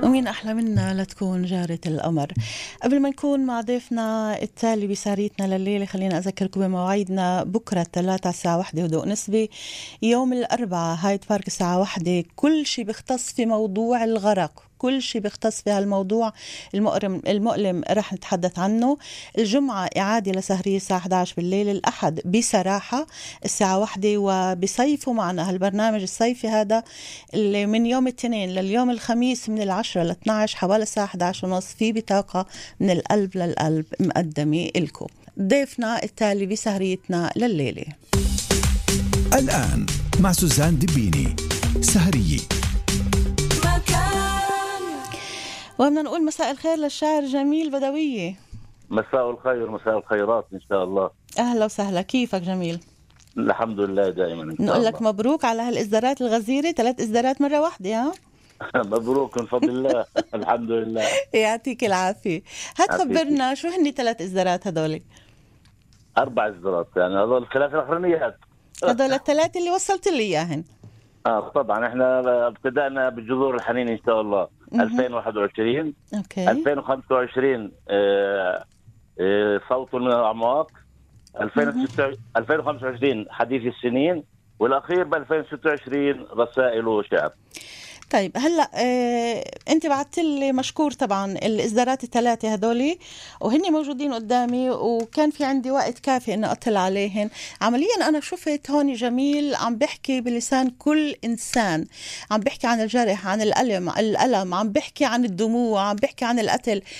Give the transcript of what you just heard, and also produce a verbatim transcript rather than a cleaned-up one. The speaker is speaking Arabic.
ومين أحلى منا لتكون جارة القمر. قبل ما نكون مع ضيفنا التالي بساريتنا لليلة، خلينا أذكركم بمواعيدنا بكرة الثلاثة الساعة واحدة هدوء نسبي، يوم الأربعاء هايد بارك الساعة واحدة كل شي بيختص في موضوع الغرق، كل شي بيختص في هالموضوع المؤلم المؤلم رح نتحدث عنه. الجمعة إعادة لسهرية الساعة إحدى عشر بالليل. الأحد بصراحة الساعة واحدة، وبصيفوا معنا هالبرنامج الصيفي هذا اللي من يوم الاثنين لليوم الخميس من العشرة لاثنى عشر حوالي الساعة إحدى عشر ونص، في بطاقة من القلب للقلب مقدمة إلكم. ضيفنا التالي بسهريتنا لليلة الآن مع سوزان دبيني سهرية. وبدنا نقول مساء الخير للشاعر جميل بدوية. مساء الخير، مساء الخيرات إن شاء الله. أهلا وسهلا، كيفك جميل؟ الحمد لله دائما إن شاء نقول الله. لك مبروك على هالإصدارات الغزيرة، ثلاث إصدارات مرة واحدة. ها مبروك من فضل الله. الحمد لله، يعطيك العافية. هتخبرنا شو هني ثلاث إصدارات هدول؟ أربع إصدارات، يعني هذول الثلاث الأخرانيات. هدول الثلاثة اللي وصلت لي إياهن. آه طبعا احنا ابتدأنا بجذور الحنين إن شاء الله ألفين وواحد وعشرين. أوكي. ألفين وخمسة وعشرين آه آه صوت من الأعماق. ألفين وخمسة وعشرين حديث السنين، والأخير ب ألفين وستة وعشرين رسائل وشعر. طيب هلا آه، انت بعثت لي مشكور طبعا الاصدارات الثلاثه هذولي، وهن موجودين قدامي، وكان في عندي وقت كافي اني اطلع عليهن. عمليا انا شفت هون جميل عم بحكي بلسان كل انسان، عم بحكي عن الجرح، عن الالم الالم عم بحكي عن الدموع، عم بحكي عن القتل.